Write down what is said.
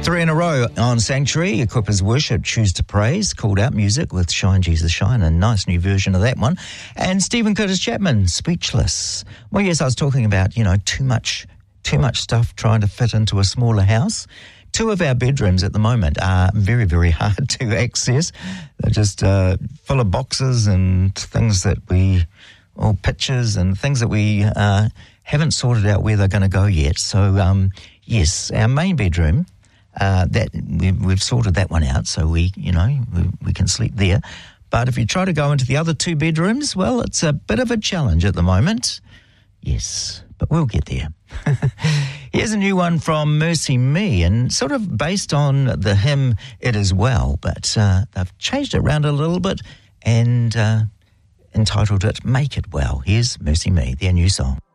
Three in a row on Sanctuary. Equippers Worship, Choose to Praise, Called Out Music with Shine Jesus Shine, a nice new version of that one. And Stephen Curtis Chapman, Speechless. Well, yes, I was talking about, too much stuff trying to fit into a smaller house. Two of our bedrooms at the moment are very, very hard to access. They're just full of boxes and things that pictures and things that we haven't sorted out where they're going to go yet. So, yes, our main bedroom, that we've sorted that one out, so we can sleep there. But if you try to go into the other two bedrooms, well, it's a bit of a challenge at the moment. Yes, but we'll get there. Here's a new one from Mercy Me, and sort of based on the hymn It Is Well, but they've changed it around a little bit and entitled it Make It Well. Here's Mercy Me, their new song.